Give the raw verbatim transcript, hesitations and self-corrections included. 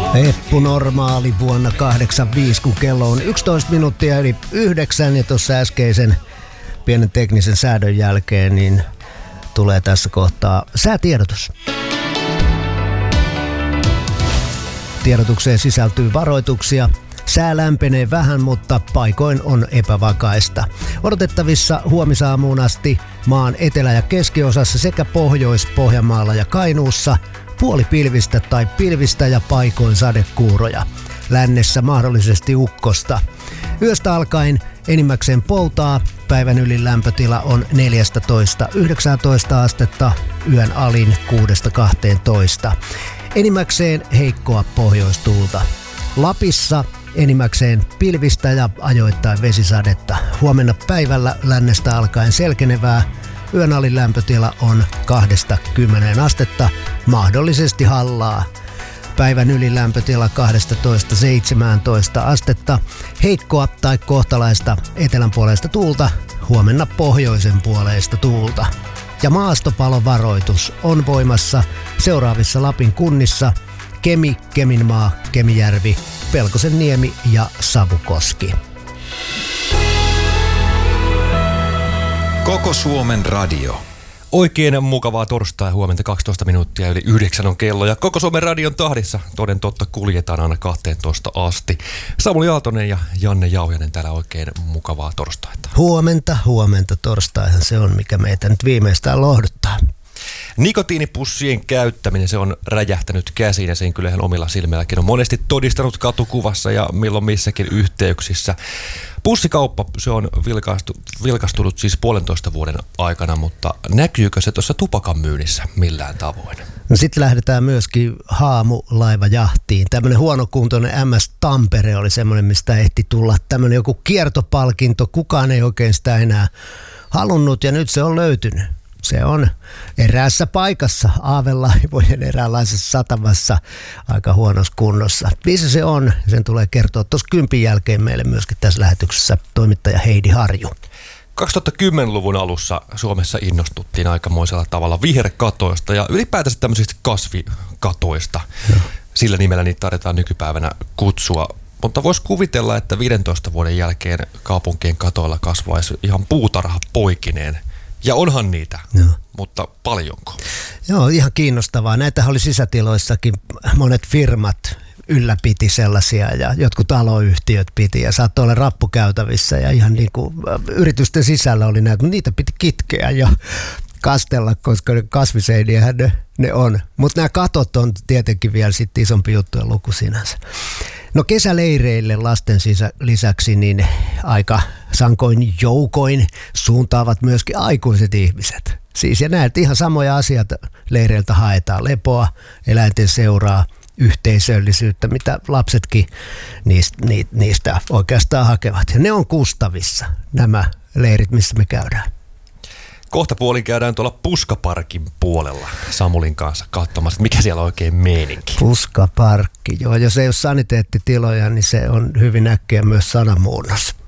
Eppu normaali vuonna kahdeksankymmentäviisi, kun kello on yksitoista minuuttia yli yhdeksän ja tuossa äskeisen pienen teknisen säädön jälkeen niin tulee tässä kohtaa säätiedotus. Tiedotukseen sisältyy varoituksia. Sää lämpenee vähän, mutta paikoin on epävakaista. Odotettavissa huomisaamuun asti maan etelä- ja keskiosassa sekä Pohjois-Pohjanmaalla ja Kainuussa puolipilvistä tai pilvistä ja paikoin sadekuuroja. Lännessä mahdollisesti ukkosta. Yöstä alkaen enimmäkseen poutaa. Päivän ylin lämpötila on neljätoista yhdeksäntoista astetta, yön alin kuudesta kahteentoista. Enimmäkseen heikkoa pohjoistuulta. Lapissa enimmäkseen pilvistä ja ajoittain vesisadetta. Huomenna päivällä lännestä alkaen selkenevää. Yön alin lämpötila on kaksikymmentä astetta, mahdollisesti hallaa. Päivän ylin lämpötila kaksitoista seitsemäntoista astetta. Heikkoa tai kohtalaista etelänpuoleista tuulta. Huomenna pohjoisen puoleista tuulta. Ja maastopalovaroitus on voimassa seuraavissa Lapin kunnissa: Kemi, Keminmaa, Kemijärvi, Pelkosenniemi ja Savukoski. Koko Suomen radio. Oikein mukavaa torstai huomenta, kaksitoista minuuttia yli yhdeksän on kello ja Koko Suomen radion tahdissa toden totta kuljetaan aina kahteentoista asti. Samuli Aaltonen ja Janne Jauhianen täällä, oikein mukavaa torstaita. Huomenta, huomenta. Torstaihan se on, mikä meitä nyt viimeistään lohduttaa. Nikotiinipussien käyttäminen, se on räjähtänyt käsiin ja sen kyllä ihan omilla silmilläkin on monesti todistanut katukuvassa ja milloin missäkin yhteyksissä. Pussikauppa, se on vilkaistu, vilkastunut siis puolentoista vuoden aikana, mutta näkyykö se tuossa tupakan myynnissä millään tavoin? No sitten lähdetään myöskin haamulaivajahtiin. Tämmöinen huonokuntoinen M S Tampere oli semmoinen, mistä ehti tulla tämmöinen joku kiertopalkinto. Kukaan ei oikein sitä enää halunnut ja nyt se on löytynyt. Se on eräässä paikassa, Aavelaivojen eräänlaisessa satamassa, aika huonossa kunnossa. Missä se on? Sen tulee kertoa tuossa kympin jälkeen meille myöskin tässä lähetyksessä toimittaja Heidi Harju. kaksituhattakymmenluvun alussa Suomessa innostuttiin aikamoisella tavalla viherkatoista ja ylipäätänsä tämmöisistä kasvikatoista. No. Sillä nimellä niitä tarvitaan nykypäivänä kutsua. Mutta voisi kuvitella, että viidentoista vuoden jälkeen kaupunkien katoilla kasvaisi ihan puutarha poikineen. Ja onhan niitä, no. Mutta paljonko? Joo, ihan kiinnostavaa. Näitähän oli sisätiloissakin, monet firmat ylläpiti sellaisia ja jotkut taloyhtiöt piti ja saattoi olla rappukäytävissä ja ihan niin kuin yritysten sisällä oli näitä, mutta niitä piti kitkeä ja kastella, koska kasviseiniähän ne, ne on. Mutta nämä katot on tietenkin vielä sitten isompi juttu ja luku sinänsä. No kesäleireille lasten sisä, lisäksi niin aika sankoin joukoin suuntaavat myöskin aikuiset ihmiset. Siis ja näet ihan samoja asioita leireiltä haetaan: lepoa, eläinten seuraa, yhteisöllisyyttä, mitä lapsetkin niistä, niistä oikeastaan hakevat. Ja ne on Kustavissa, nämä leirit, missä me käydään. Kohta puolin käydään tuolla Puskaparkin puolella Samulin kanssa katsomassa, mikä siellä oikein meininki. Puskaparkki, joo. Jos ei ole saniteettitiloja, niin se on hyvin äkkiä myös sanamuunnos.